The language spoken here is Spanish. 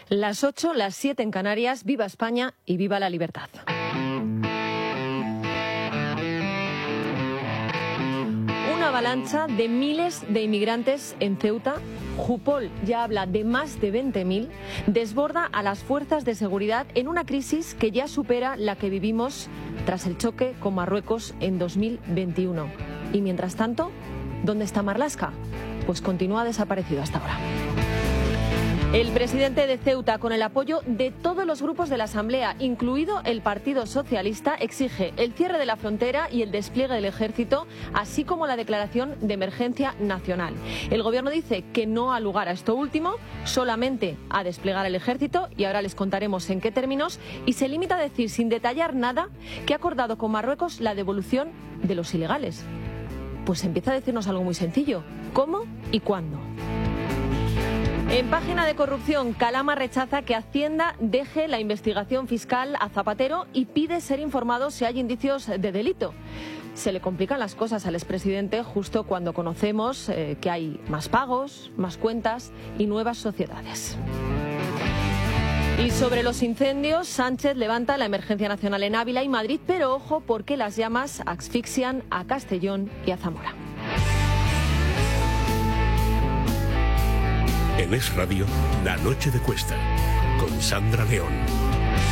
Las 8, las 7 en Canarias. Viva España y viva la libertad. Una avalancha de miles de inmigrantes en Ceuta. Jupol ya habla de más de 20.000. Desborda a las fuerzas de seguridad en una crisis que ya supera la que vivimos tras el choque con Marruecos en 2021. Y mientras tanto, ¿dónde está Marlaska? Pues continúa desaparecido hasta ahora. El presidente de Ceuta, con el apoyo de todos los grupos de la Asamblea, incluido el Partido Socialista, exige el cierre de la frontera y el despliegue del ejército, así como la declaración de emergencia nacional. El gobierno dice que no ha lugar a esto último, solamente a desplegar el ejército, y ahora les contaremos en qué términos, y se limita a decir, sin detallar nada, que ha acordado con Marruecos la devolución de los ilegales. Pues empieza a decirnos algo muy sencillo: ¿cómo y cuándo? En página de corrupción, Calama rechaza que Hacienda deje la investigación fiscal a Zapatero y pide ser informado si hay indicios de delito. Se le complican las cosas al expresidente justo cuando conocemos que hay más pagos, más cuentas y nuevas sociedades. Y sobre los incendios, Sánchez levanta la emergencia nacional en Ávila y Madrid, pero ojo porque las llamas asfixian a Castellón y a Zamora. En Es Radio, La Noche de Cuesta, con Sandra León.